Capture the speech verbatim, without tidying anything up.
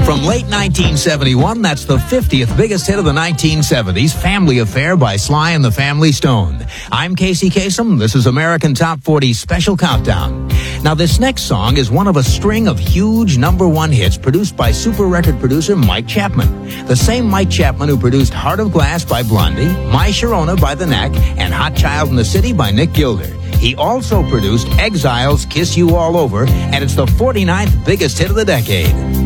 From late nineteen seventy-one, that's the fiftieth biggest hit of the nineteen seventies, Family Affair by Sly and the Family Stone. I'm Casey Kasem. This is American Top forty Special Countdown. Now, this next song is one of a string of huge number one hits produced by super record producer Mike Chapman. The same Mike Chapman who produced Heart of Glass by Blondie, My Sharona by The Knack, and Hot Child in the City by Nick Gilder. He also produced Exile's Kiss You All Over, and it's the forty-ninth biggest hit of the decade.